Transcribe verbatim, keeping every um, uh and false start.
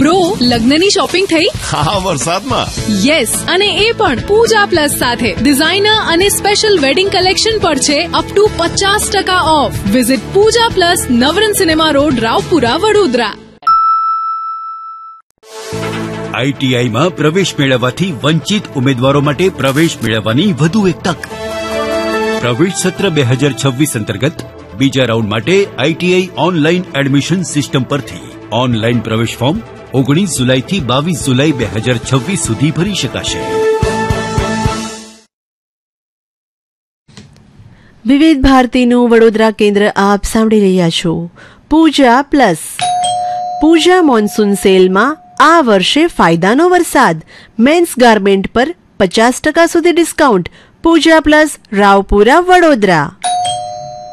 Bro, લગ્નની shopping થઈ? હા, વરસાદમાં. યસ, અને એ પણ પૂજા પ્લસ સાથે. ડિઝાઇનર અને સ્પેશિયલ વેડિંગ કલેક્શન પર છે અપ ટુ પચાસ ટકા of. Visit Pooja plus, Navrang cinema road, Raopura, Vadodara. આઈટીઆઈમાં પ્રવેશ મેળવવાથી વંચિત ઉમેદવારો માટે પ્રવેશ મેળવવાની વધુ એક તક. પ્રવેશ સત્ર બે હજાર છવ્વીસ અંતર્ગત બીજા રાઉન્ડ માટે આઈટીઆઈ ઓનલાઈન એડમિશન સિસ્ટમ પરથી ઓનલાઈન પ્રવેશ ફોર્મ ઓગણીસ જુલાઈથી બાવીસ જુલાઈ બે હજાર છવ્વીસ સુધી ભરી શકાશે. વિવિધ ભારતીનું વડોદરા કેન્દ્ર આપ સાંભળી રહ્યા છો. પૂજા પ્લસ. પૂજા મોન્સૂન સેલમાં આ વર્ષે ફાયદાનો વરસાદ. મેન્સ ગાર્મેન્ટ પર પચાસ ટકા સુધી ડિસ્કાઉન્ટ. પૂજા પ્લસ, રાવપુરા, વડોદરા.